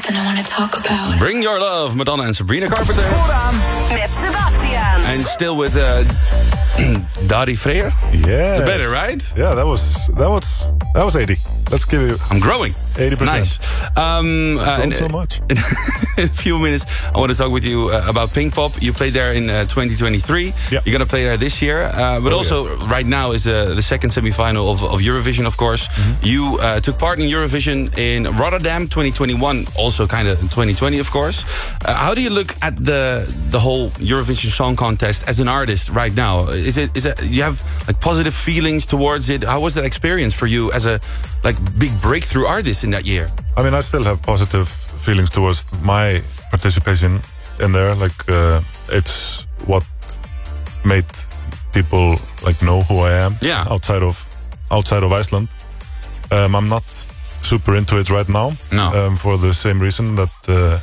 something I want to talk about. Bring Your Love, Madonna en Sabrina Carpenter. Vooraan met Sebastian. And still with Dari Freyer. Yeah. Better, right? Yeah, that was 80. Let's give you. I'm growing. 80%. Nice. Not so much. In a few minutes, I want to talk with you about Pinkpop. You played there in 2023. Yeah. You're going to play there this year. But right now is the second semi-final of Eurovision, of course. Mm-hmm. You took part in Eurovision in Rotterdam 2021, also kind of 2020, of course. How do you look at the whole Eurovision Song Contest as an artist right now? Is it you have like positive feelings towards it? How was that experience for you as a big breakthrough artist in that year? I mean, I still have positive feelings towards my participation in there. It's what made people know who I am. Yeah. Outside of Iceland. I'm not super into it right now. No. For the same reason that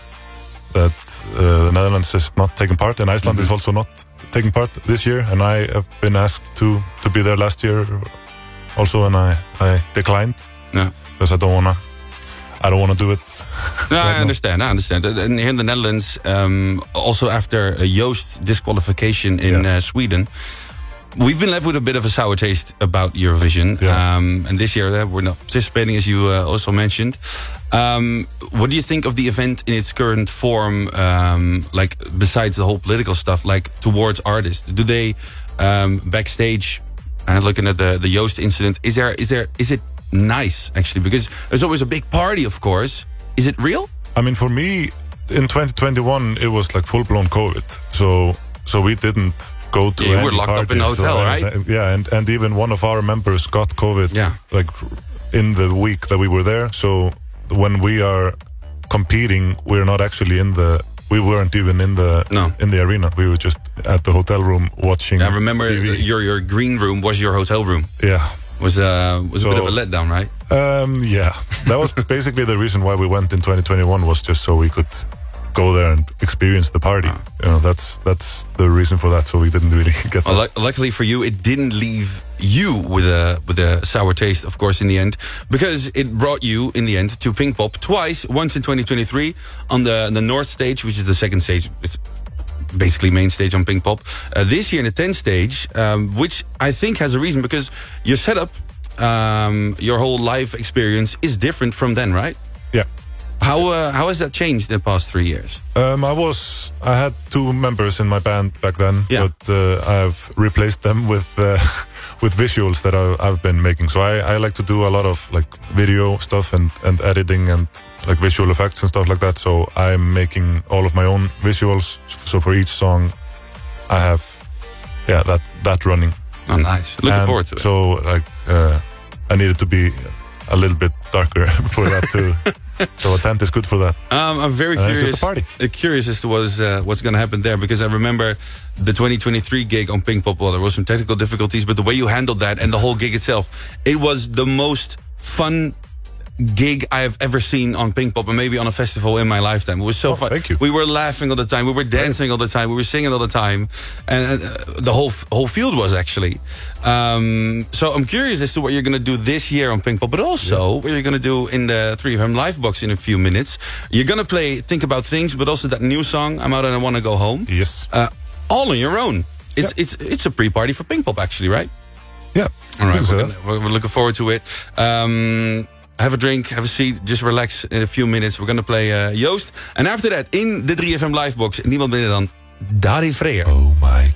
the Netherlands is not taking part, and Iceland is also not taking part this year. And I have been asked to be there last year also, and I declined. Yeah. Because I don't wanna do it. No, I understand. And here in the Netherlands, also after a Joost disqualification in Sweden, we've been left with a bit of a sour taste about Eurovision. Yeah. And this year we're not participating, as you also mentioned. What do you think of the event in its current form? Besides the whole political stuff, towards artists, do they backstage? Looking at the Joost incident, is it nice actually? Because there's always a big party, of course. Is it real? I mean, for me, in 2021, it was full-blown COVID. So we didn't go to any were locked up in a hotel, right? And even one of our members got COVID. Yeah. In the week that we were there. So when we are competing, we're not actually we weren't even in the arena. We were just at the hotel room watching. I remember TV. your green room was your hotel room. Yeah. Was a bit of a letdown, right? Yeah. That was basically the reason why we went in 2021, was just so we could go there and experience the party. That's the reason for that. So we didn't really get that. Well, luckily for you, it didn't leave you with a sour taste, of course, in the end, because it brought you in the end to Pinkpop twice. Once in 2023 on the North stage, which is the second stage. It's basically main stage on Pinkpop. This year in the 10th stage, which I think has a reason, because your setup, your whole live experience is different from then, right? Yeah. How has that changed in the past 3 years? I had 2 members in my band back then, but I've replaced them with visuals that I've been making. So I like to do a lot of video stuff and editing and visual effects and stuff like that. So I'm making all of my own visuals. So for each song, I have that running. Oh, nice! Looking forward to it. So I needed to be a little bit darker for that too. So a tent is good for that. I'm very curious. Party. Curious as to what's going to happen there, because I remember the 2023 gig on Pinkpop. Well, there was some technical difficulties, but the way you handled that and the whole gig itself, it was the most fun gig I have ever seen on Pinkpop, and maybe on a festival in my lifetime. It was so fun. Thank you. We were laughing all the time. We were dancing all the time. We were singing all the time, and the whole field was actually. So I'm curious as to what you're going to do this year on Pinkpop, but also what you're going to do in the 3FM Live box in a few minutes. You're going to play Think About Things, but also that new song, I'm Out and I Want to Go Home. Yes. All on your own. It's a pre-party for Pinkpop, actually, right? Yeah. All right. We're looking forward to it. Have a drink, have a seat, just relax in a few minutes. We're going to play Joost. And after that, in the 3FM Livebox, niemand minder dan Dari Freyer. Oh my